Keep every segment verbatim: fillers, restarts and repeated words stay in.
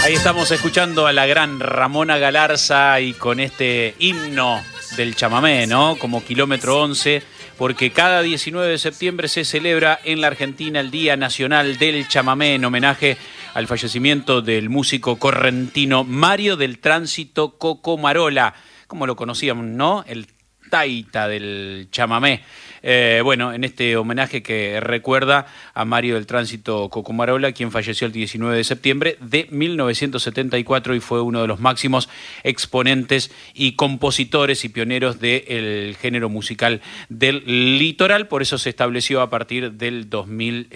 Ahí estamos escuchando a la gran Ramona Galarza y con este himno del chamamé, ¿no? Como Kilómetro once, porque cada diecinueve de septiembre se celebra en la Argentina el Día Nacional del Chamamé en homenaje al fallecimiento del músico correntino Mario del Tránsito Coco Marola, como lo conocíamos, ¿no? El taita del chamamé. Eh, bueno, en este homenaje que recuerda a Mario del Tránsito Coco Marola, quien falleció el diecinueve de septiembre de mil novecientos setenta y cuatro y fue uno de los máximos exponentes y compositores y pioneros del género musical del litoral. Por eso se estableció a partir del dos mil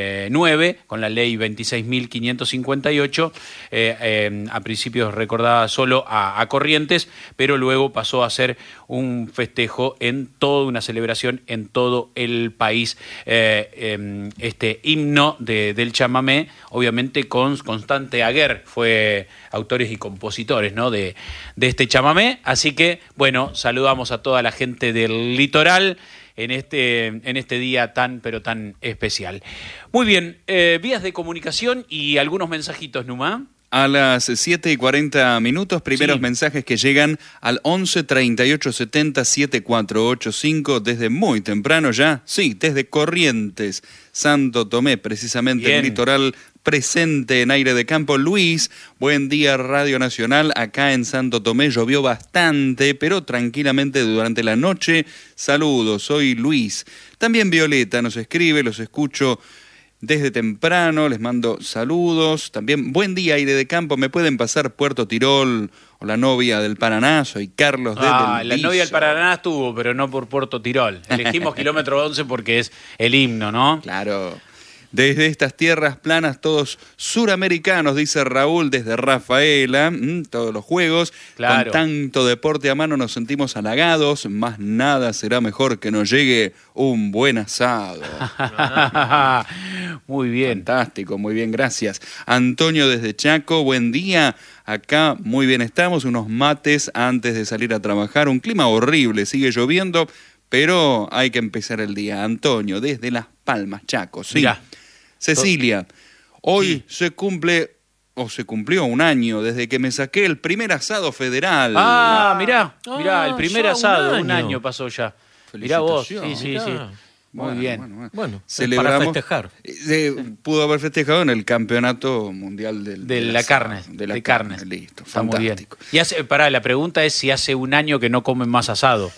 nueve con la ley veintiséis mil quinientos cincuenta y ocho. Eh, eh, a principios recordaba solo a, a Corrientes, pero luego pasó a ser un festejo en toda una celebración en todo el país. Eh, eh, este himno de, del chamamé, obviamente con Constante Aguer, fue autores y compositores, ¿no? de, de este chamamé. Así que, bueno, saludamos a toda la gente del litoral en este, en este día tan, pero tan especial. Muy bien, eh, vías de comunicación y algunos mensajitos, Numa. A las siete y cuarenta minutos, primeros sí. mensajes que llegan al once treinta y ocho setenta setenta y cuatro ochenta y cinco desde muy temprano ya, sí, desde Corrientes, Santo Tomé, precisamente Bien. el litoral presente en aire de campo. Luis, buen día Radio Nacional, acá en Santo Tomé llovió bastante, pero tranquilamente durante la noche. Saludos, soy Luis. También Violeta nos escribe, los escucho desde temprano, les mando saludos. También, buen día, aire de campo. ¿Me pueden pasar Puerto Tirol o la novia del Paraná? Soy Carlos desde Ah, el la Viso. novia del Paraná estuvo, pero no por Puerto Tirol. Elegimos Kilómetro once porque es el himno, ¿no? Claro. Desde estas tierras planas, todos suramericanos, dice Raúl, desde Rafaela, mmm, todos los juegos. Claro. Con tanto deporte a mano nos sentimos halagados, más nada será mejor que nos llegue un buen asado. Muy bien. Fantástico, muy bien, gracias. Antonio desde Chaco, buen día. Acá muy bien estamos, unos mates antes de salir a trabajar. Un clima horrible, sigue lloviendo, pero hay que empezar el día. Antonio, desde Las Palmas, Chaco, sí. Mirá. Cecilia, hoy sí. se cumple, o se cumplió un año desde que me saqué el primer asado federal. Ah, mirá, mirá, Ah, el primer ya asado, un un año. año pasó ya. Mirá vos, sí, sí, Mirá. sí. Muy Bueno, bien. Bueno, bueno. Bueno, Celebramos, para festejar. Eh, pudo haber festejado en el campeonato mundial del, De del la asado, carne, de la de carne. carnes. Listo, Está muy bien. fantástico. Y hace, pará, la pregunta es si hace un año que no comen más asado.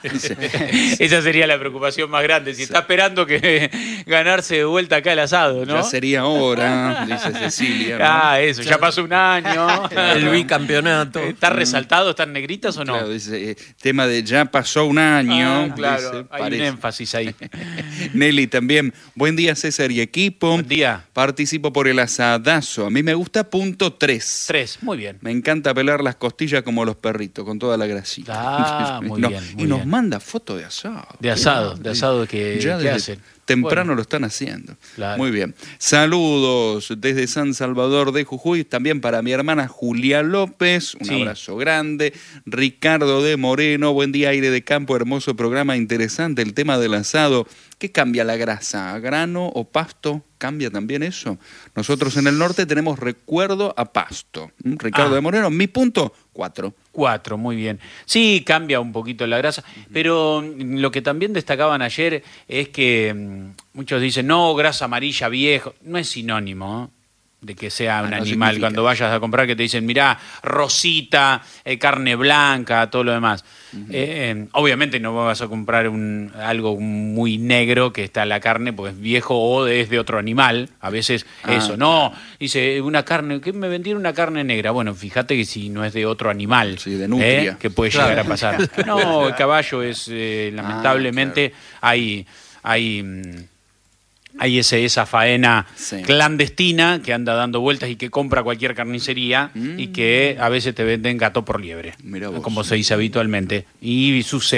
Esa sería la preocupación más grande. Si está esperando que ganarse de vuelta acá el asado, ¿no? Ya sería hora, dice Cecilia, ¿no? Ah, eso, ya pasó un año. El bicampeonato. ¿Está resaltado? ¿Están negritas o no? Claro, dice, eh, tema de ya pasó un año. Ah, claro, dice, hay parece. un énfasis ahí. Nelly también. Buen día, César y equipo. Buen día. Participo por el asadazo. A mí me gusta punto tres. Tres, muy bien. Me encanta pelar las costillas como los perritos, con toda la grasita. Ah, muy No, bien, muy y nos bien. manda foto de asado. De asado, de asado que, Ya que desde hacen. temprano Bueno. lo están haciendo. Claro. Muy bien. Saludos desde San Salvador de Jujuy. También para mi hermana Julia López. Un Sí. abrazo grande. Ricardo de Moreno. Buen día, aire de campo. Hermoso programa, interesante. El tema del asado. ¿Qué cambia la grasa? ¿Grano o pasto? ¿Cambia también eso? Nosotros en el norte tenemos recuerdo a pasto. ¿Mm? Ricardo Ah. de Moreno. Mi punto, cuatro. Cuatro, muy bien. Sí, cambia un poquito la grasa, pero mm, lo que también destacaban ayer es que mm, muchos dicen, no, grasa amarilla viejo. No es sinónimo, ¿eh? De que sea un Ah, no animal. significa. Cuando vayas a comprar que te dicen, mirá, rosita, eh, carne blanca, todo lo demás. Uh-huh. eh, eh, obviamente no vas a comprar un, algo muy negro que está la carne porque es viejo o es de otro animal. A veces Ah, eso, no, dice, una carne, ¿qué me vendieron una carne negra? Bueno, fíjate que si no es de otro animal, Sí, de nutria. ¿eh? Que puede Claro. llegar a pasar. No, el caballo es, eh, lamentablemente, Ah, hay... hay mm, Hay ese, esa faena Sí. clandestina que anda dando vueltas y que compra cualquier carnicería Mm. y que a veces te venden gato por liebre, Mirá vos. como se dice habitualmente. Y sucede,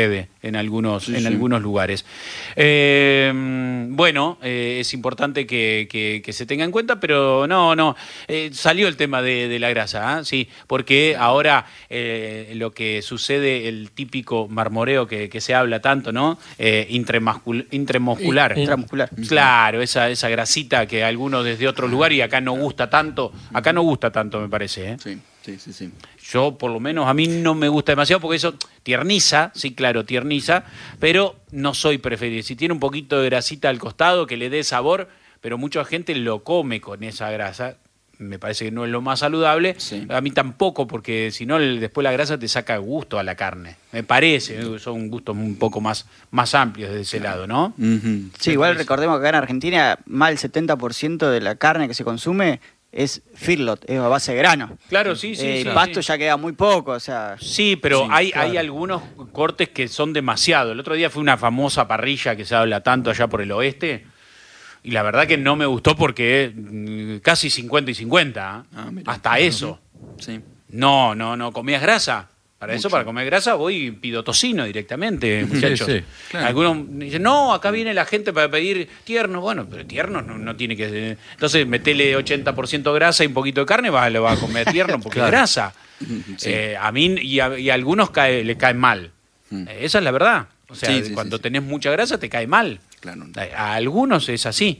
en algunos, sí, en sí. algunos lugares. Eh, bueno, eh, es importante que, que, que se tenga en cuenta, pero no, no, eh, salió el tema de, de la grasa, ¿eh? Sí, porque ahora eh, lo que sucede, el típico marmoreo que, que se habla tanto, ¿no? Eh, intramuscul- intramuscular. Y- Intramuscular. Claro, esa, esa grasita que a algunos desde otro lugar y acá no gusta tanto, acá no gusta tanto, me parece, ¿eh? Sí, sí, sí, sí. Yo, por lo menos, a mí no me gusta demasiado porque eso tierniza, sí, claro, tierniza, pero no soy preferido. Si tiene un poquito de grasita al costado que le dé sabor, pero mucha gente lo come con esa grasa, me parece que no es lo más saludable. Sí. A mí tampoco, porque si no, el- después la grasa te saca gusto a la carne. Me parece, ¿eh? Son gustos un poco más, más amplios desde ese lado, ¿no? Ujú. Sí, igual recordemos que acá en Argentina más del setenta por ciento de la carne que se consume es feedlot, es a base de grano. Claro, sí, sí. Eh, sí, el pasto sí. ya queda muy poco, o sea... Sí, pero Sí, hay, claro. hay algunos cortes que son demasiado. El otro día fue una famosa parrilla que se habla tanto allá por el oeste. Y la verdad que no me gustó porque mm, casi cincuenta y cincuenta. ¿eh? Ah, mira. Hasta eso. Sí. No, no, no. ¿Comías grasa? Para eso, Mucho. para comer grasa, voy y pido tocino directamente, muchachos. sí, claro. Algunos dicen, no, acá viene la gente para pedir tierno. Bueno, pero tierno no, no tiene que... Entonces, metele ochenta por ciento grasa y un poquito de carne, va, le va a comer tierno porque Claro. es grasa. Sí. Eh, a mí y a, y a algunos cae, le caen mal. Mm. Eh, esa es la verdad. O sea, Sí, sí, cuando sí, sí. tenés mucha grasa te cae mal. Claro. A, a algunos es así.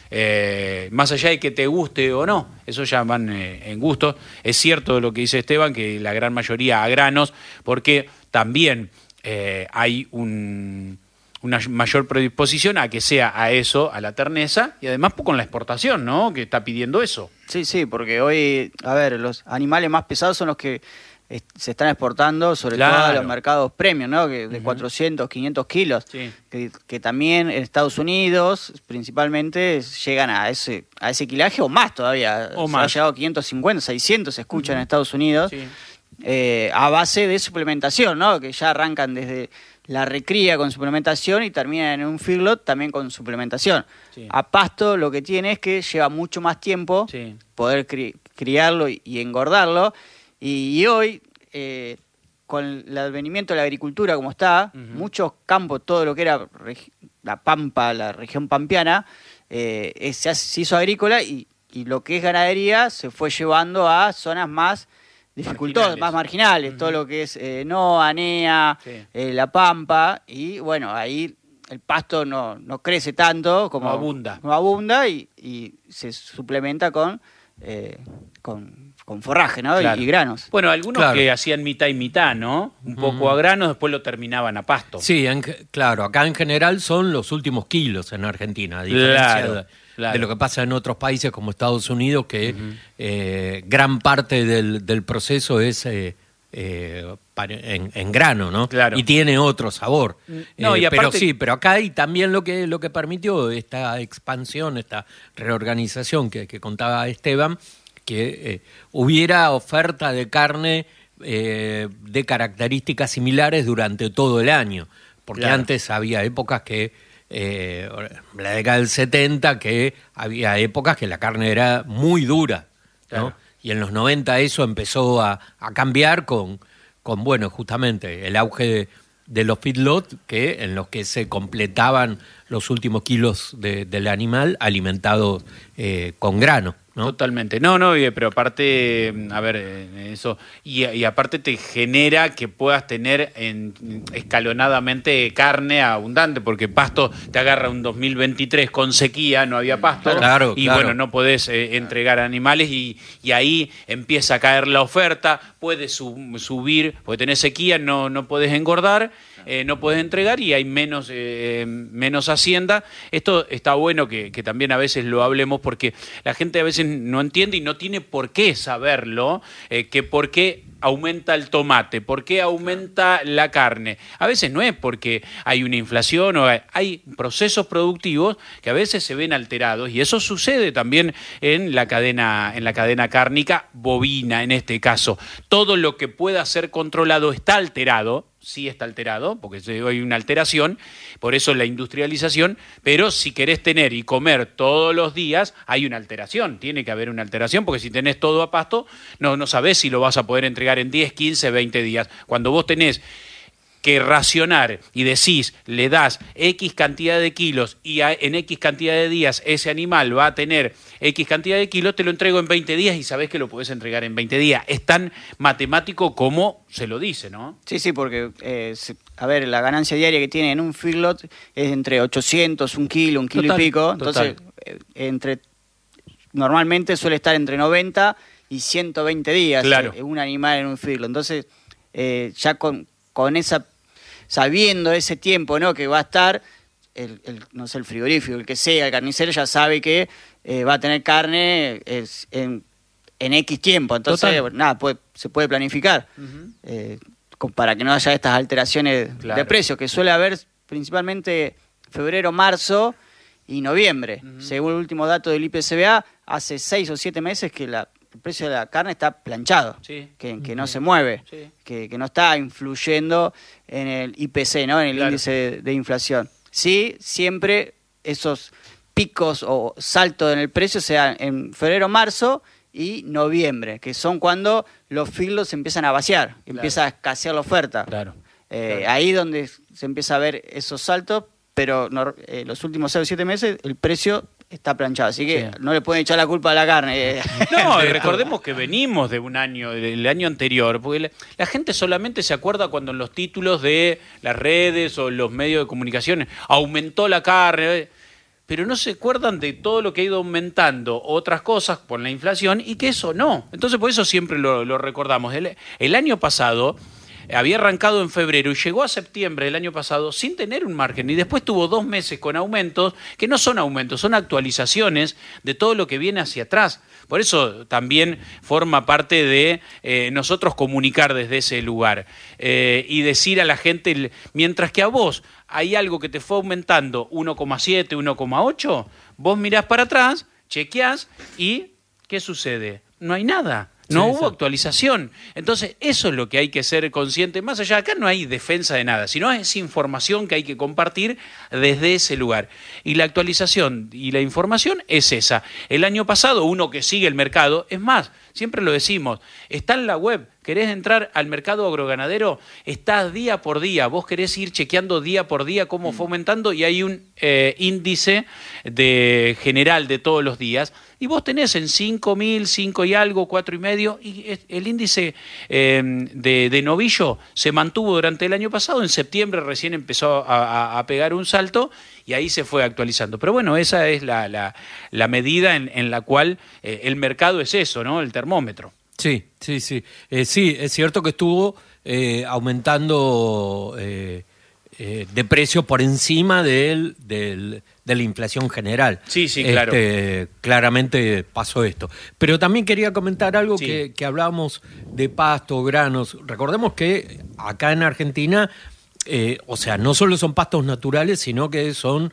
Eh, más allá de que te guste o no, eso ya van eh, en gusto. Es cierto lo que dice Esteban, que la gran mayoría a granos, porque también eh, hay un, una mayor predisposición a que sea a eso, a la terneza, y además con la exportación, ¿no? Que está pidiendo eso. Sí, sí, porque hoy, a ver, los animales más pesados son los que eh, se están exportando, sobre todo a Claro. los mercados premium, ¿no? Que de cuatrocientos, quinientos kilos, Sí. que, que también en Estados Unidos, principalmente, llegan a ese a ese kilaje o más todavía. O Se más. ha llegado a quinientos cincuenta, seiscientos se escuchan en Estados Unidos, Sí. eh, a base de suplementación, ¿no? Que ya arrancan desde la recría con suplementación y terminan en un feedlot también con suplementación. Sí. A pasto lo que tiene es que lleva mucho más tiempo Sí. poder cri- criarlo y, y engordarlo. Y, y hoy, eh, con el advenimiento de la agricultura como está, Ujú. muchos campos, todo lo que era regi- la Pampa, la región pampeana, eh, eh, se, hace- se hizo agrícola y, y lo que es ganadería se fue llevando a zonas más dificultosas, Marginales. más marginales, Ujú. todo lo que es eh, Noa, Anea, Sí. eh, La Pampa, y bueno, ahí el pasto no, no crece tanto como No abunda. no abunda y, y se suplementa con, eh, con, con forraje, ¿no? Y- Claro. Y, granos. Bueno, algunos Claro. que hacían mitad y mitad, ¿no? Un poco a granos, después lo terminaban a pasto. Sí, en ge- claro, acá en general son los últimos kilos en Argentina, a diferencia Claro, de, claro. de lo que pasa en otros países como Estados Unidos, que eh, gran parte del, del proceso es eh, eh, para- en, en grano, ¿no? Claro. Y tiene otro sabor. No, Eh, y pero aparte- sí, pero acá hay también lo que, lo que permitió esta expansión, esta reorganización que, que contaba Esteban, que eh, hubiera oferta de carne eh, de características similares durante todo el año. Porque Claro. antes había épocas que, eh, la década del setenta, que había épocas que la carne era muy dura, ¿no? Claro. Y en los noventa eso empezó a, a cambiar con, con, bueno, justamente el auge de, de los feedlot, que, en los que se completaban los últimos kilos de- del animal alimentados eh, con grano, ¿no? Totalmente. No, no, y- pero aparte, a ver, eh, eso, y, y aparte te genera que puedas tener en, escalonadamente carne abundante, porque pasto te agarra un dos mil veintitrés con sequía, no había pasto, Claro, y claro. bueno, no podés eh, entregar animales y, y ahí empieza a caer la oferta, puedes su- subir, porque tenés sequía, no, no podés engordar, eh, no podés entregar y hay menos, eh, menos hacienda. Esto está bueno que, que también a veces lo hablemos porque la gente a veces no entiende y no tiene por qué saberlo, eh, que por qué aumenta el tomate, por qué aumenta la carne. A veces no es porque hay una inflación o hay, hay procesos productivos que a veces se ven alterados y eso sucede también en la cadena, en la cadena cárnica bovina en este caso. Todo lo que pueda ser controlado está alterado. Sí está alterado, porque hay una alteración, por eso la industrialización, pero si querés tener y comer todos los días, hay una alteración, tiene que haber una alteración, porque si tenés todo a pasto, no, no sabés si lo vas a poder entregar en diez, quince, veinte días. Cuando vos tenés que racionar y decís, le das X cantidad de kilos y a, en X cantidad de días ese animal va a tener X cantidad de kilos, te lo entrego en veinte días y sabés que lo podés entregar en veinte días. Es tan matemático como se lo dice, ¿no? Sí, sí, porque, eh, se, a ver, la ganancia diaria que tiene en un feedlot es entre ochocientos, un kilo, un kilo Total, y pico. Entonces, eh, entre normalmente suele estar entre noventa y ciento veinte días claro. eh, un animal en un feedlot. Entonces, eh, ya con, con esa, sabiendo ese tiempo, ¿no?, que va a estar, el, el, no sé, el frigorífico, el que sea, el carnicero ya sabe que eh, va a tener carne es, en, en X tiempo. Entonces, Total. nada, puede, se puede planificar uh-huh. eh, con, para que no haya estas alteraciones claro. de precios, que suele haber principalmente febrero, marzo y noviembre. Uh-huh. Según el último dato del I P C B A, hace seis o siete meses que la, el precio de la carne está planchado, sí. que, que uh-huh. no se mueve, sí. que, que no está influyendo en el I P C, ¿no?, en el claro. índice de, de inflación. Sí, siempre esos picos o saltos en el precio se dan en febrero, marzo y noviembre, que son cuando los feedlots se empiezan a vaciar, claro. empieza a escasear la oferta. Claro. Eh, claro. Ahí donde se empieza a ver esos saltos, pero no, eh, los últimos seis o siete meses el precio está planchado, así que sí. no le pueden echar la culpa a la carne. No, recordemos que venimos de un año, el año anterior, porque la, la gente solamente se acuerda cuando en los títulos de las redes o los medios de comunicación aumentó la carne, pero no se acuerdan de todo lo que ha ido aumentando otras cosas por la inflación y que eso no. Entonces por eso siempre lo, lo recordamos. El, el año pasado había arrancado en febrero y llegó a septiembre del año pasado sin tener un margen y después tuvo dos meses con aumentos que no son aumentos, son actualizaciones de todo lo que viene hacia atrás. Por eso también forma parte de eh, nosotros comunicar desde ese lugar eh, y decir a la gente, mientras que a vos hay algo que te fue aumentando uno coma siete, uno coma ocho, vos mirás para atrás, chequeás y ¿qué sucede? No hay nada. No sí, hubo sí. actualización. Entonces, eso es lo que hay que ser consciente. Más allá, acá no hay defensa de nada, sino es información que hay que compartir desde ese lugar. Y la actualización y la información es esa. El año pasado, uno que sigue el mercado, es más, siempre lo decimos, está en la web. ¿Querés entrar al mercado agroganadero? Está día por día. Vos querés ir chequeando día por día cómo fue aumentando y hay un eh, índice de general de todos los días. Y vos tenés en cinco mil, cinco y algo, cuatro y medio, y el índice eh, de, de novillo se mantuvo durante el año pasado. En septiembre recién empezó a, a, a pegar un salto y ahí se fue actualizando. Pero bueno, esa es la, la, la medida en, en la cual eh, el mercado es eso, ¿no? El termómetro. Sí, sí, sí. Eh, sí, es cierto que estuvo eh, aumentando eh, eh, de precio por encima del, del, de la inflación general. Sí, sí, claro. Este, claramente pasó esto. Pero también quería comentar algo sí. que, que hablábamos de pasto, granos. Recordemos que acá en Argentina, eh, o sea, no solo son pastos naturales, sino que son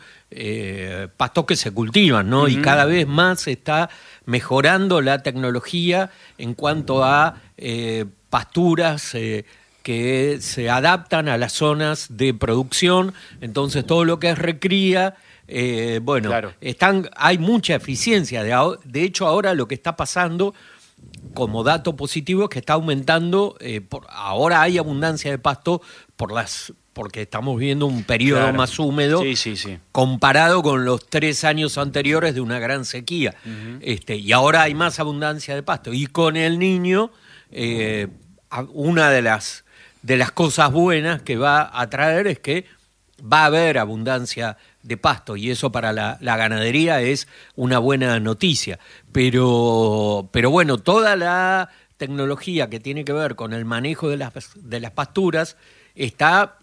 eh, pastos que se cultivan, ¿no? Uh-huh. Y cada vez más se está mejorando la tecnología en cuanto a eh, pasturas eh, que se adaptan a las zonas de producción. Entonces todo lo que es recría, eh, bueno, claro. están, hay mucha eficiencia. De, de hecho ahora lo que está pasando como dato positivo es que está aumentando, eh, por, ahora hay abundancia de pasto por las porque estamos viviendo un periodo claro. más húmedo sí, sí, sí. comparado con los tres años anteriores de una gran sequía. Uh-huh. Este, y ahora hay más abundancia de pasto. Y con el Niño, eh, una de las, de las cosas buenas que va a traer es que va a haber abundancia de pasto y eso para la, la ganadería es una buena noticia. Pero, pero bueno, toda la tecnología que tiene que ver con el manejo de las, de las pasturas está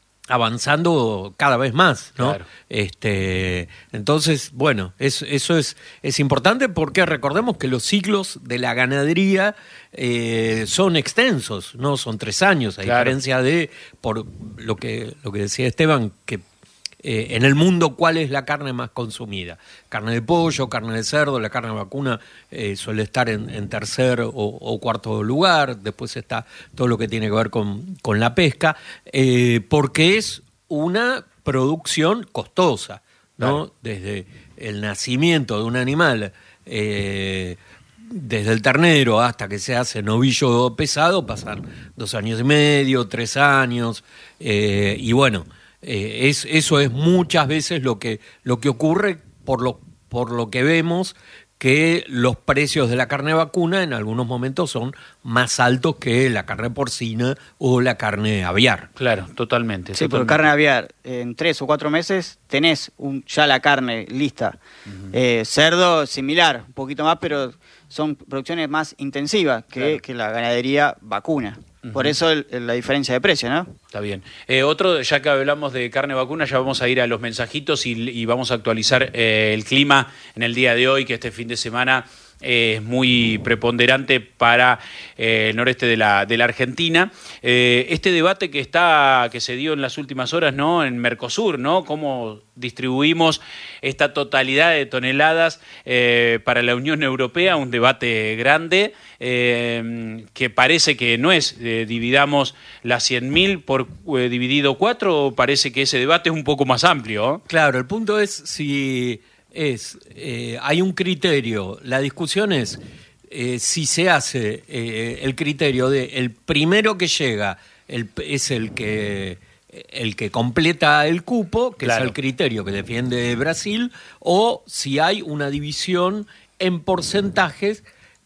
avanzando cada vez más, ¿no? Claro. Este, entonces, bueno, es, eso es, es importante porque recordemos que los ciclos de la ganadería eh, son extensos, no son tres años, a claro. diferencia de por lo que lo que decía Esteban, que eh, en el mundo cuál es la carne más consumida. Carne de pollo, carne de cerdo, la carne de vacuna eh, suele estar en, en tercer o, o cuarto lugar, después está todo lo que tiene que ver con, con la pesca, eh, porque es una producción costosa, ¿no? Claro. Desde el nacimiento de un animal, eh, desde el ternero hasta que se hace novillo pesado pasan dos años y medio, tres años, eh, y bueno, eh, es, eso es muchas veces lo que, lo que ocurre por lo, por lo que vemos que los precios de la carne vacuna en algunos momentos son más altos que la carne porcina o la carne aviar. Claro, totalmente. Sí, totalmente. pero carne aviar, en tres o cuatro meses tenés un, ya la carne lista. Uh-huh. eh, cerdo, similar, un poquito más, pero son producciones más intensivas que, claro. que la ganadería vacuna. Uh-huh. Por eso el, el, la diferencia de precio, ¿no? Está bien. Eh, otro, ya que hablamos de carne vacuna, ya vamos a ir a los mensajitos y, y vamos a actualizar eh, el clima en el día de hoy, que este fin de semana eh, es muy preponderante para eh, el noreste de la, de la Argentina. Eh, este debate que está que se dio en las últimas horas, ¿no? En Mercosur, ¿no? Cómo distribuimos esta totalidad de toneladas eh, para la Unión Europea, un debate grande eh, que parece que no es eh, dividamos las cien mil por eh, dividido cuatro, parece que ese debate es un poco más amplio, ¿eh? Claro, el punto es si es eh, hay un criterio, la discusión es eh, si se hace eh, el criterio de el primero que llega el, es el que el que completa el cupo, que claro. es el criterio que defiende Brasil, o si hay una división en porcentajes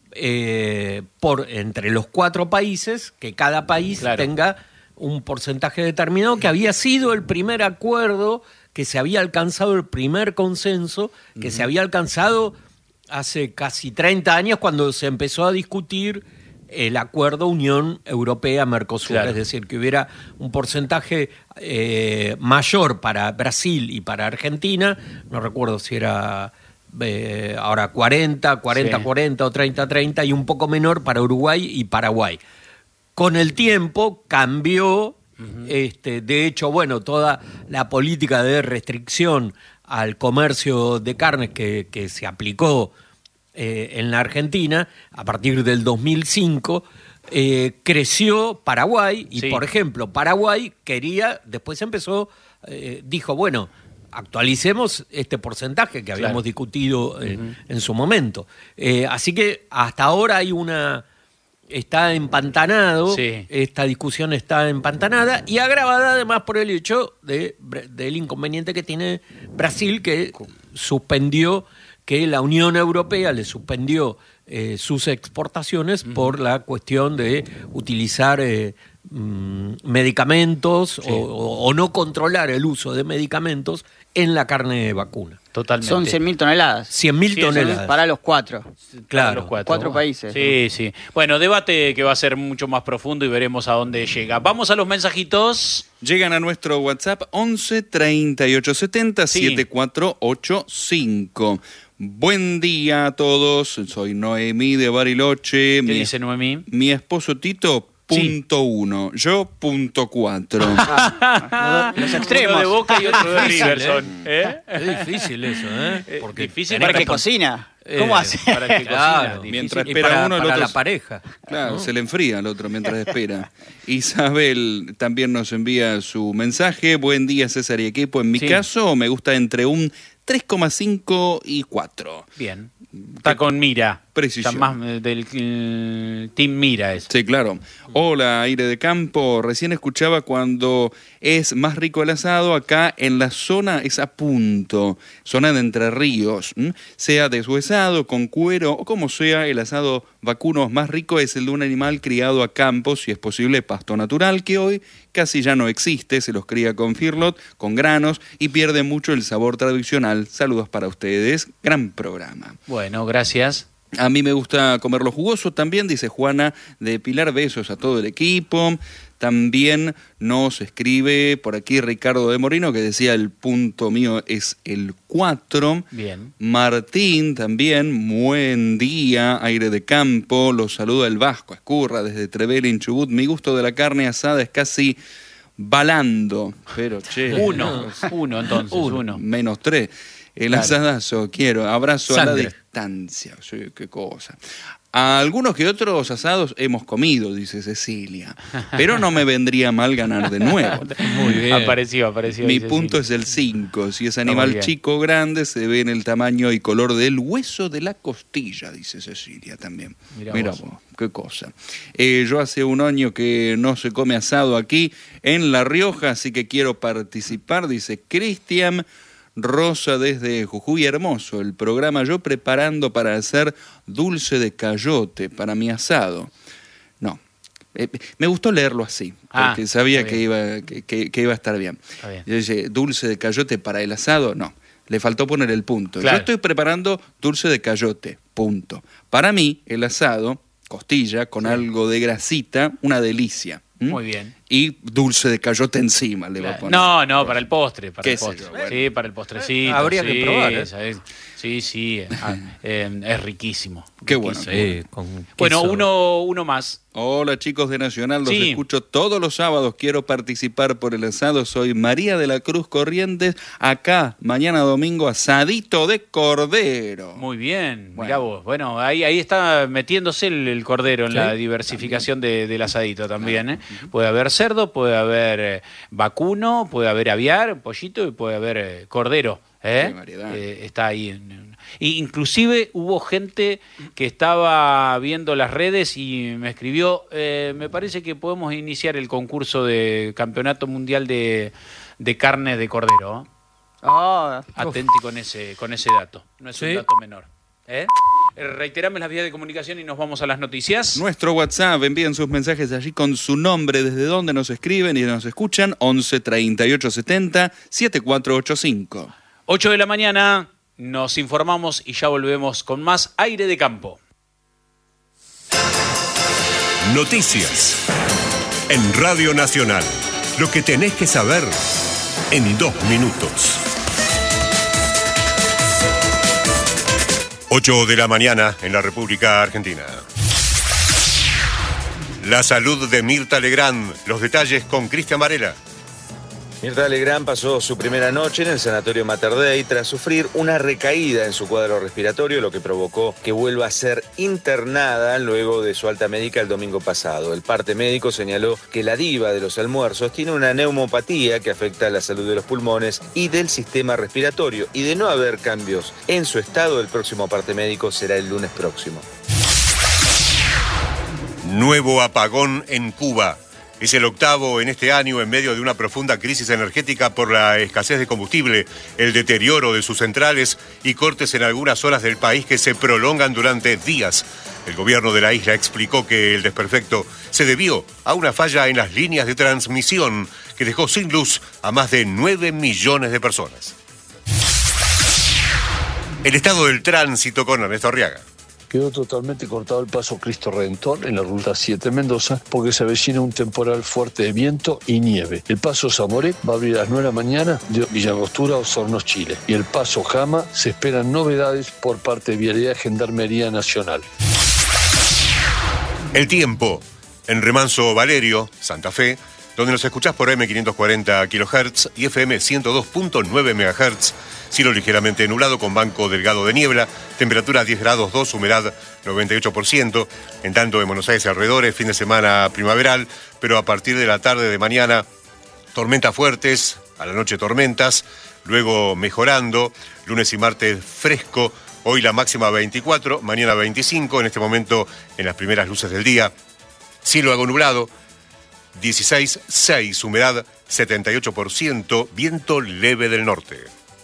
eh, por entre los cuatro países, que cada país claro. tenga un porcentaje determinado, que había sido el primer acuerdo, que se había alcanzado el primer consenso, que uh-huh. se había alcanzado hace casi treinta años cuando se empezó a discutir el acuerdo Unión Europea-Mercosur, claro. es decir, que hubiera un porcentaje eh, mayor para Brasil y para Argentina, no recuerdo si era eh, ahora cuarenta, cuarenta, sí. cuarenta o treinta, treinta, y un poco menor para Uruguay y Paraguay. Con el tiempo cambió, uh-huh. este, de hecho, bueno, toda la política de restricción al comercio de carnes que, que se aplicó Eh, en la Argentina, a partir del dos mil cinco, eh, creció Paraguay y, sí. por ejemplo, Paraguay quería, después empezó, eh, dijo, bueno, actualicemos este porcentaje que habíamos claro. discutido eh, uh-huh. en su momento. Eh, así que hasta ahora hay una... está empantanado, sí. esta discusión está empantanada y agravada además por el hecho de, del inconveniente que tiene Brasil, que suspendió que la Unión Europea le suspendió eh, sus exportaciones uh-huh. por la cuestión de utilizar eh, mm, medicamentos sí. o, o no controlar el uso de medicamentos en la carne de vacuna. Totalmente. Son cien mil toneladas. cien mil toneladas. Para los cuatro. Claro. Los cuatro, cuatro países. Sí, ¿no? sí. Bueno, debate que va a ser mucho más profundo y veremos a dónde llega. Vamos a los mensajitos. Llegan a nuestro WhatsApp once treinta y ocho setenta sí. setenta y cuatro ochenta y cinco. Buen día a todos. Soy Noemí de Bariloche. ¿Qué mi, dice Noemí? Mi esposo Tito... Punto sí. uno, yo punto cuatro. Ah, los extremos. Uno de Boca y otro de River son. ¿Eh? Es difícil eso, ¿eh? Porque difícil para que cocina. ¿Cómo eh, hace? Para que claro, cocina. Mientras y espera para, uno, el para otro. la pareja. Claro, ¿no? se le enfría al otro mientras espera. Isabel también nos envía su mensaje. Buen día, César y equipo. En mi sí. caso, me gusta entre un tres coma cinco y cuatro. Bien. Está con mira. Precisión. Está más del uh, Team Mira eso. Sí, claro. Hola, aire de campo. Recién escuchaba cuando es más rico el asado. Acá en la zona es a punto. Zona de Entre Ríos. ¿m? Sea deshuesado, con cuero o como sea, el asado vacuno más rico es el de un animal criado a campo, si es posible pasto natural, que hoy casi ya no existe. Se los cría con feedlot, con granos y pierde mucho el sabor tradicional. Saludos para ustedes. Gran programa. Bueno, gracias. A mí me gusta comerlo jugoso también, dice Juana de Pilar. Besos a todo el equipo. También nos escribe por aquí Ricardo de Morino, que decía el punto mío es el cuatro. Bien. Martín también, buen día, aire de campo. Los saluda el Vasco Escurra desde Trevelin, Chubut. Mi gusto de la carne asada es casi balando. Pero che. Uno, uno entonces, uno. uno. Menos tres. El claro. asadazo, quiero. Abrazo Sangre. a la distancia. Sí, qué cosa. A algunos que otros asados hemos comido, dice Cecilia, pero no me vendría mal ganar de nuevo. Muy bien. Apareció, apareció. Mi punto es el cinco. Si es animal chico o grande, se ve en el tamaño y color del hueso de la costilla, dice Cecilia también. Mirá, Mirá vos. vos, qué cosa. Eh, yo hace un año que no se come asado aquí en La Rioja, así que quiero participar, dice Cristian. Rosa desde Jujuy, hermoso el programa, yo preparando para hacer dulce de cayote para mi asado. No, eh, me gustó leerlo así, porque ah, sabía que iba, que, que, que iba a estar bien. bien. Yo dije, dulce de cayote para el asado, no, le faltó poner el punto. Claro. Yo estoy preparando dulce de cayote, punto. Para mí, el asado, costilla, con sí. algo de grasita, una delicia. ¿Mm? Muy bien. Y dulce de cayote encima le claro. va a poner. No, no, para el postre. Para el postre. Yo, bueno. Sí, para el postrecito. Habría sí, que probar, ¿eh? ¿sabes? Sí, sí, ah, eh, es riquísimo. Qué riquísimo. bueno. Sí, con bueno, uno, uno más. Hola chicos de Nacional, los sí. escucho todos los sábados, quiero participar por el asado, soy María de la Cruz Corrientes, acá, mañana domingo, asadito de cordero. Muy bien, bueno. Mirá vos, bueno, ahí, ahí está metiéndose el, el cordero en ¿sí? la diversificación de, del asadito también, ¿eh? Uh-huh. Puede haber cerdo, puede haber eh, vacuno, puede haber aviar, pollito y puede haber eh, cordero. ¿Eh? Eh, está ahí. En, y inclusive hubo gente que estaba viendo las redes y me escribió, eh, me parece que podemos iniciar el concurso de campeonato mundial de, de carne de cordero. Oh, Atenti con ese, con ese dato, no es ¿sí? un dato menor. ¿Eh? Reiterame las vías de comunicación y nos vamos a las noticias. Nuestro WhatsApp, envíen sus mensajes allí con su nombre, desde donde nos escriben y nos escuchan, once treinta y ocho setenta setenta y cuatro ochenta y cinco. ocho de la mañana, nos informamos y ya volvemos con más Aire de Campo. Noticias en Radio Nacional. Lo que tenés que saber en dos minutos. ocho de la mañana en la República Argentina. La salud de Mirta Legrand. Los detalles con Cristian Varela. Mirta Legrand pasó su primera noche en el Sanatorio Mater Dei tras sufrir una recaída en su cuadro respiratorio, lo que provocó que vuelva a ser internada luego de su alta médica el domingo pasado. El parte médico señaló que la diva de los almuerzos tiene una neumopatía que afecta la salud de los pulmones y del sistema respiratorio, y de no haber cambios en su estado, el próximo parte médico será el lunes próximo. Nuevo apagón en Cuba. Es el octavo en este año en medio de una profunda crisis energética por la escasez de combustible, el deterioro de sus centrales y cortes en algunas zonas del país que se prolongan durante días. El gobierno de la isla explicó que el desperfecto se debió a una falla en las líneas de transmisión que dejó sin luz a más de nueve millones de personas. El estado del tránsito con Ernesto Arriaga. Quedó totalmente cortado el paso Cristo Redentor en la ruta siete Mendoza porque se avecina un temporal fuerte de viento y nieve. El paso Zamoré va a abrir a las nueve de la mañana de Villangostura a Osornos, Chile. Y el paso Jama se esperan novedades por parte de Vialidad Gendarmería Nacional. El tiempo en Remanso Valerio, Santa Fe, donde nos escuchás por eme quinientos cuarenta kilohertz y efe eme ciento dos punto nueve megahertz. Cielo ligeramente nublado con banco delgado de niebla, temperatura diez grados dos, humedad noventa y ocho por ciento. En tanto en Buenos Aires y alrededores, fin de semana primaveral, pero a partir de la tarde de mañana, tormentas fuertes, a la noche tormentas, luego mejorando, lunes y martes fresco, hoy la máxima veinticuatro, mañana veinticinco, en este momento en las primeras luces del día. Cielo algo nublado, dieciséis punto seis, humedad setenta y ocho por ciento, viento leve del norte.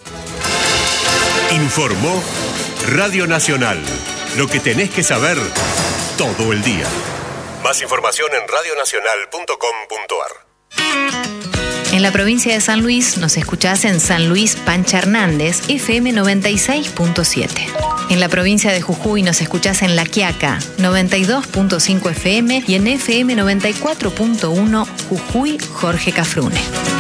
Informó Radio Nacional. Lo que tenés que saber todo el día. Más información en radio nacional punto com punto a r. En la provincia de San Luis nos escuchás en San Luis Pancha Hernández, efe eme noventa y seis punto siete. En la provincia de Jujuy nos escuchás en La Quiaca, noventa y dos punto cinco efe eme y en efe eme noventa y cuatro punto uno Jujuy Jorge Cafrune.